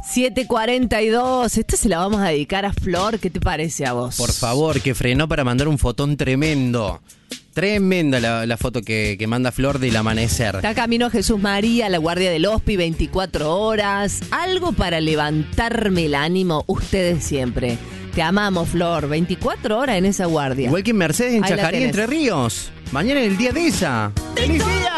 7:42. Esta se la vamos a dedicar a Flor. ¿Qué te parece a vos? Por favor, que frenó para mandar un fotón tremendo. Tremenda la foto que manda Flor del amanecer. Está camino a Jesús María, la guardia del Hospi, 24 horas. Algo para levantarme el ánimo, ustedes siempre. Te amamos, Flor. 24 horas en esa guardia. Igual que en Mercedes, en Ahí la Chajarí, tenés. Entre Ríos. Mañana es el día de ella. ¡Feliz día!